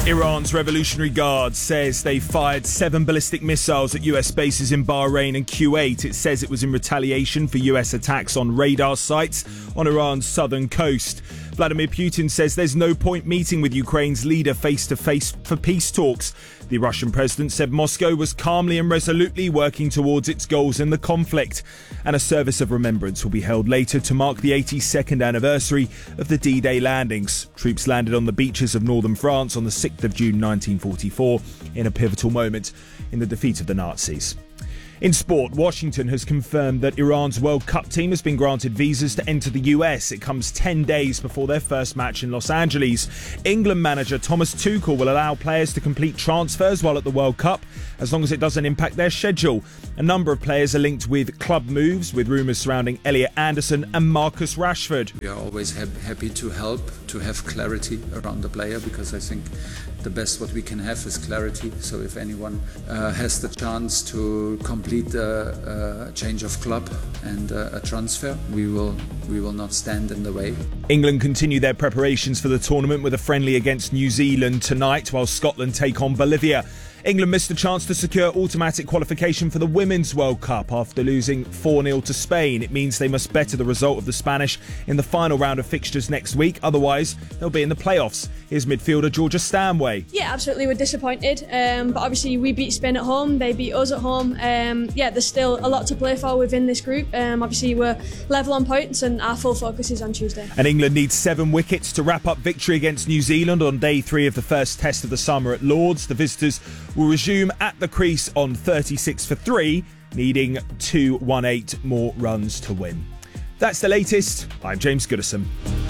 Iran's Revolutionary Guard says they fired 7 ballistic missiles at US bases in Bahrain and Kuwait. It says it was in retaliation for US attacks on radar sites on Iran's southern coast. Vladimir Putin says there's no point meeting with Ukraine's leader face-to-face for peace talks. The Russian president said Moscow was calmly and resolutely working towards its goals in the conflict. And a service of remembrance will be held later to mark the 82nd anniversary of the D-Day landings. Troops landed on the beaches of northern France on the 6th of June 1944 in a pivotal moment in the defeat of the Nazis. In sport, Washington has confirmed that Iran's World Cup team has been granted visas to enter the US. It comes 10 days before their first match in Los Angeles. England manager Thomas Tuchel will allow players to complete transfers while at the World Cup, as long as it doesn't impact their schedule. A number of players are linked with club moves, with rumours surrounding Elliot Anderson and Marcus Rashford. We are always happy to help, to have clarity around the player, because I think the best what we can have is clarity. So if anyone has the chance to complete a change of club and a transfer, we will not stand in the way. England continue their preparations for the tournament with a friendly against New Zealand tonight, while Scotland take on Bolivia. England missed a chance to secure automatic qualification for the Women's World Cup after losing 4-0 to Spain. It means they must better the result of the Spanish in the final round of fixtures next week. Otherwise, they'll be in the playoffs. Here's midfielder Georgia Stanway. Yeah, absolutely. We're disappointed. But obviously, we beat Spain at home. They beat us at home. There's still a lot to play for within this group. Obviously, we're level on points and our full focus is on Tuesday. And England needs 7 wickets to wrap up victory against New Zealand on day 3 of the first test of the summer at Lords. The visitors will resume at the crease on 36 for 3, needing 218 more runs to win. That's the latest. I'm James Goodison.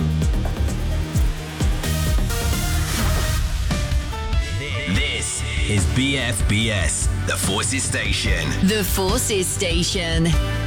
This is BFBS, the Forces Station. The Forces Station.